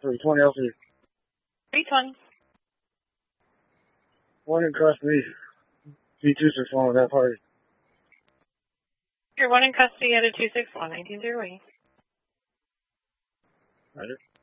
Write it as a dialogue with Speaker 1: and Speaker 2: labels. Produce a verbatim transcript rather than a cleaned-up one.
Speaker 1: three twenty L C.
Speaker 2: three twenty.
Speaker 1: One in custody. D two six one with that party.
Speaker 2: You're one in custody at a two six one, nineteen zero eight.
Speaker 1: Roger.